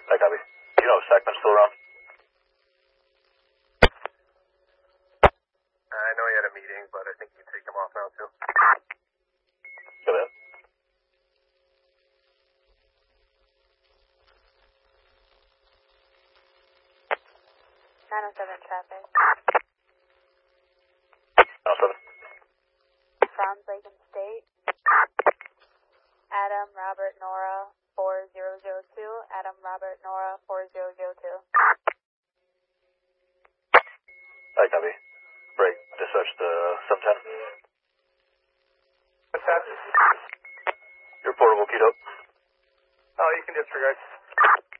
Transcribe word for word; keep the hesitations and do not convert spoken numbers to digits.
I copy. Do you know if Sackman's still around? I know he had a meeting, but I think you can take him off now, too. Go ahead. nine oh seven traffic. nine oh seven. Franz Lake and State. Adam, Robert, Nora, four zero zero two. Adam, Robert, Nora, four zero zero two. I copy. Break. Dispatch the seven ten. What's that? Your portable keyed up. Oh, you can disregard.